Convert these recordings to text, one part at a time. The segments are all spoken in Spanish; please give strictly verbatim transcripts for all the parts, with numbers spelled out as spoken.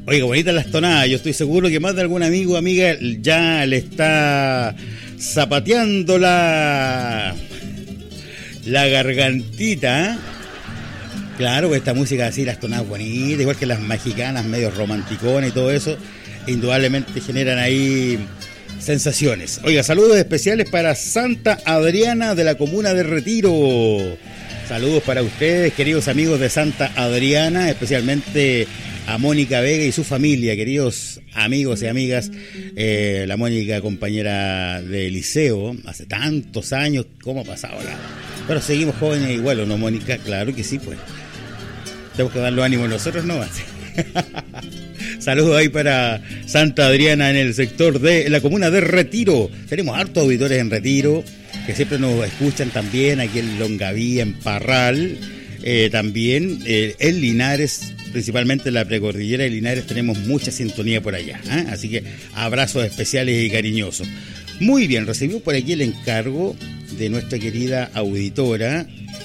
Oiga, bonitas las tonadas. Yo estoy seguro que más de algún amigo o amiga ya le está zapateando la, la gargantita, ¿eh? Claro, esta música así, las tonadas bonitas, igual que las mexicanas, medio romanticonas y todo eso, indudablemente generan ahí sensaciones. Oiga, saludos especiales para Santa Adriana de la comuna de Retiro. Saludos para ustedes, queridos amigos de Santa Adriana, especialmente a Mónica Vega y su familia, queridos amigos y amigas. Eh, la Mónica, compañera de liceo, hace tantos años, ¿cómo ha pasado la? Pero seguimos jóvenes igual, ¿o no, Mónica? Claro que sí, pues. Tenemos que dar los ánimos nosotros, ¿no? Saludos ahí para Santa Adriana en el sector de la comuna de Retiro. Tenemos hartos auditores en Retiro que siempre nos escuchan también, aquí en Longaví, en Parral, eh, también eh, en Linares, principalmente en la precordillera de Linares tenemos mucha sintonía por allá, ¿eh? Así que abrazos especiales y cariñosos. Muy bien, recibimos por aquí el encargo de nuestra querida auditora,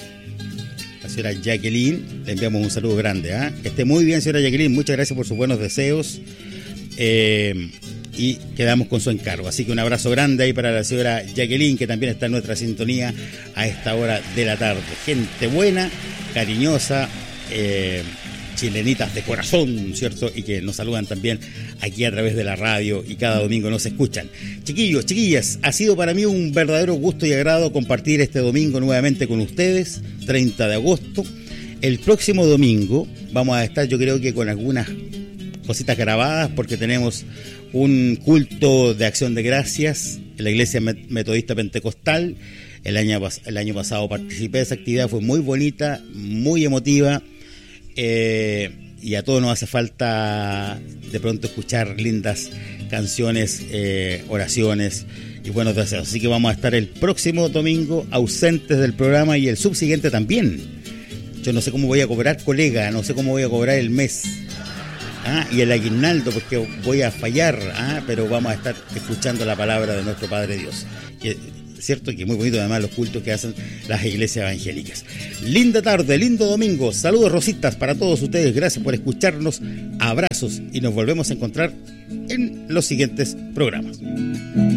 la señora Jacqueline. Le enviamos un saludo grande, ¿eh? Que esté muy bien, señora Jacqueline, muchas gracias por sus buenos deseos. Eh, y quedamos con su encargo, así que un abrazo grande ahí para la señora Jacqueline, que también está en nuestra sintonía a esta hora de la tarde. Gente buena, cariñosa, eh, chilenitas de corazón, ¿cierto? Y que nos saludan también aquí a través de la radio y cada domingo nos escuchan. Chiquillos, chiquillas, ha sido para mí un verdadero gusto y agrado compartir este domingo nuevamente con ustedes, treinta de agosto. El próximo domingo vamos a estar, yo creo que con algunas cositas grabadas, porque tenemos un culto de acción de gracias en la Iglesia Metodista Pentecostal. El año, el año pasado participé de esa actividad, fue muy bonita, muy emotiva, eh, y a todos nos hace falta de pronto escuchar lindas canciones, eh, oraciones y buenos deseos. Así que vamos a estar el próximo domingo ausentes del programa y el subsiguiente también. Yo no sé cómo voy a cobrar, colega, no sé cómo voy a cobrar el mes. Ah, y el aguinaldo, porque voy a fallar, ah, pero vamos a estar escuchando la palabra de nuestro Padre Dios. Que, cierto que muy bonito además los cultos que hacen las iglesias evangélicas. Linda tarde, lindo domingo. Saludos, rositas, para todos ustedes. Gracias por escucharnos. Abrazos y nos volvemos a encontrar en los siguientes programas.